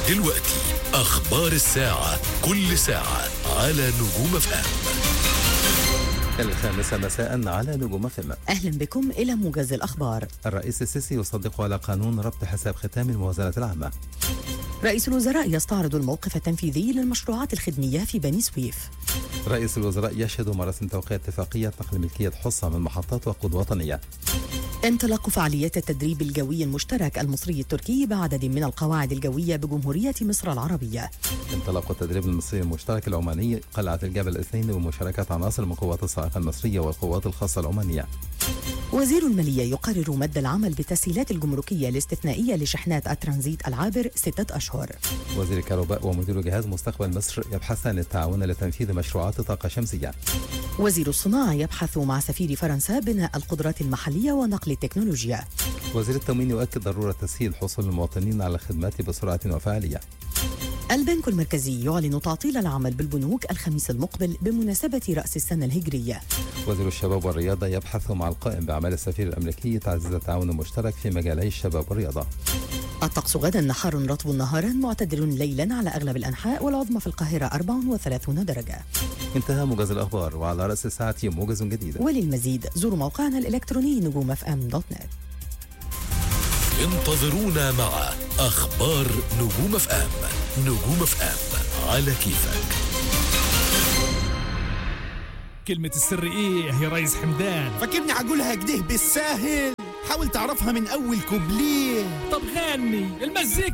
دلوقتي أخبار الساعة، كل ساعة على نجوم اف ام. 5 مساء على نجوم اف ام. أهلا بكم إلى موجز الأخبار. الرئيس السيسي يصدق على قانون ربط حساب ختام الموازنة العامة. رئيس الوزراء يستعرض الموقف التنفيذي للمشروعات الخدمية في بني سويف. رئيس الوزراء يشهد مراسم توقيع اتفاقية نقل ملكية حصة من محطات وقود وطنية. انطلاق فعاليات التدريب الجوي المشترك المصري التركي بعدد من القواعد الجوية بجمهورية مصر العربية. انطلاق التدريب المصري المشترك العماني قلعة الجبل الاثنين بمشاركة عناصر من قوات الصاعقة المصرية والقوات الخاصة العمانية. وزير المالية يقرر مد العمل بالتسهيلات الجمركية الاستثنائية لشحنات الترانزيت العابر 6 أشهر. وزير الكهرباء ومدير جهاز مستقبل مصر يبحثان التعاون لتنفيذ مشروعات طاقة شمسية. وزير الصناعة يبحث مع سفير فرنسا بناء القدرات المحلية ونقل التكنولوجيا. وزير التموين يؤكد ضرورة تسهيل حصول المواطنين على الخدمات بسرعة وفعالية. البنك المركزي يعلن تعطيل العمل بالبنوك الخميس المقبل بمناسبة رأس السنة الهجرية. وزير الشباب والرياضة يبحث مع القائم بأعمال السفير الأمريكي تعزيز التعاون المشترك في مجالي الشباب والرياضة. الطقس غدا نهار رطب نهارا معتدل ليلا على أغلب الأنحاء والعظمى في القاهرة 34 درجة. انتهى موجز الأخبار، وعلى رأس الساعة موجز جديد. وللمزيد زوروا موقعنا الإلكتروني نجومfm.net. انتظرونا مع أخبار نجوم اف ام. نجوم اف ام على كيفك. كلمة السر ايه يا ريس حمدان؟ فاكرني عقولها كده بالساهل؟ حاول تعرفها من أول كوبليه. طب غني المزيكا